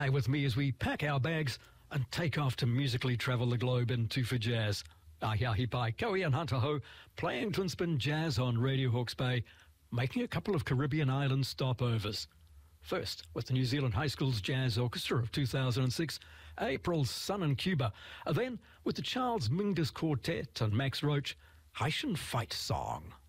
With me as we pack our bags and take off to musically travel the globe in Two for Jazz. Ahiahi Pai, Koe and Hunter Ho, playing twin spin jazz on Radio Hawke's Bay, making a couple of Caribbean island stopovers. First, with the New Zealand High School's Jazz Orchestra of 2006, April's Sun in Cuba. Then, with the Charles Mingus Quartet and Max Roach, Haitian Fight Song.